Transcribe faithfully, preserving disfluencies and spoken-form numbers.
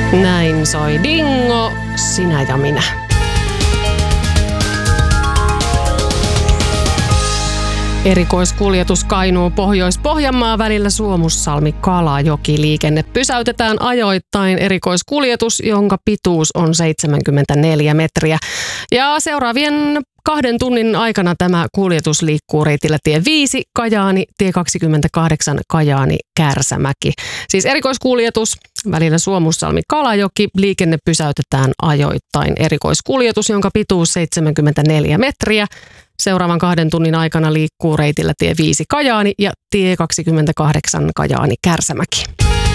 Näin soi Dingo, Sinä ja minä. Erikoiskuljetus Kainuu Pohjois-Pohjanmaa välillä Suomussalmi-Kalajoki. Liikenne pysäytetään ajoittain. Erikoiskuljetus, jonka pituus on seitsemänkymmentäneljä metriä. Ja seuraavien kahden tunnin aikana tämä kuljetus liikkuu reitillä tie viisi Kajaani, tie kaksikymmentäkahdeksan Kajaani Kärsämäki. Siis erikoiskuljetus välillä Suomussalmi-Kalajoki. Liikenne pysäytetään ajoittain. Erikoiskuljetus, jonka pituus seitsemänkymmentäneljä metriä. Seuraavan kahden tunnin aikana liikkuu reitillä tie viisi Kajaani ja tie kaksikymmentäkahdeksan Kajaani Kärsämäki.